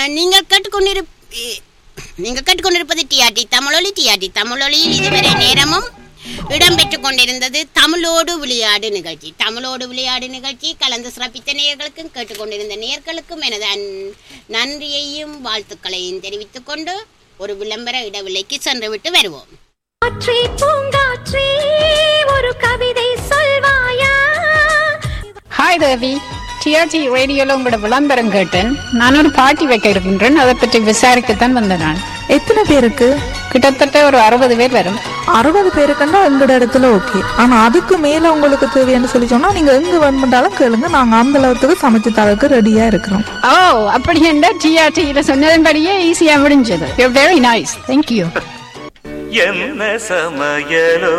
நீங்கள் கேட்டுக்கொண்டிருப்பது டிஆர்டி தமிழொலி. டிஆர்டி தமிழொலியில் இதுவரை நேரமும் இடம்பெற்றுக் கொண்டிருந்தது தமிழோடு விளையாடு நிகழ்ச்சி. தமிழோடு விளையாடு நிகழ்ச்சி கலந்து சிறப்பித்த நேயர்களுக்கும் கேட்டுக்கொண்டிருந்த நேயர்களுக்கும் எனது நன்றியையும் வாழ்த்துக்களையும் தெரிவித்துக் கொண்டு ஒரு விளம்பர இடைவெளிக்கு சென்று விட்டு வருவோம். ஒரு கவிதை சொல்வாயா? ஹாய் தேவி, டிஆர்டி ரேடியோல உங்களோட விளம்பரம் கேட்டேன். நான் ஒரு பார்ட்டி வைக்க இருக்கின்றேன், அதை பற்றி விசாரிக்கத்தான் வந்தேன். நான் எத்தனை பேருக்கு? கிட்டத்தட்ட ஒரு 60 பேர் வரும். 60 பேருக்குன்னா எங்களோட இடத்துல ஓகே. ஆனா அதுக்கு மேல உங்களுக்கு தேவைன்னு சொல்லி சொன்னா நீங்க எங்க வேணுமென்றாலும் கேளுங்க, நாங்க அந்த அளவுக்கு சமைச்சு தரக்கு ரெடியா இருக்கிறோம். ஓ, அப்படி என்ன? டிஆர்டியில சொன்னதன்படியே ஈஸியா முடிஞ்சது. You very nice, thank you. என்ன சமையலோ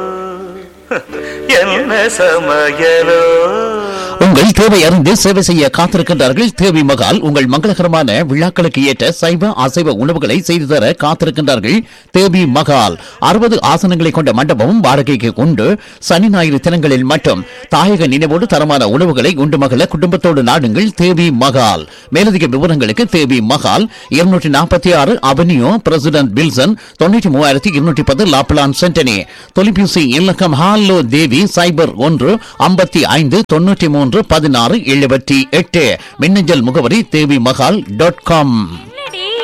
என்ன சமையலோ. உங்கள் தேவை அறிந்து சேவை செய்ய காத்திருக்கின்றார்கள் தேவி மகால். உங்கள் மங்களகரமான விழாக்களுக்கு ஏற்ற சைவ அசைவ உணவுகளை செய்து தர காத்திருக்கின்றார்கள் தேவி மகால். 60 ஆசனங்களை கொண்ட மண்டபமும் வாடகைக்கு உண்டு. சனி ஞாயிறு தினங்களில் மட்டும் தாயக நினைவோடு தரமான உணவுகளை உண்டு மகள குடும்பத்தோடு நாடுங்கள் தேவி மகால். மேலதிக விவரங்களுக்கு தேவி Mahal 246 avenue president Wilson 93210 La Plaine சென்டனி. தொலைபேசி இலக்கம் ஹாலோ தேவி சைபர் 1 55 93 16 78. மின்னஞ்சல் முகவரி தேவி மகால் .com.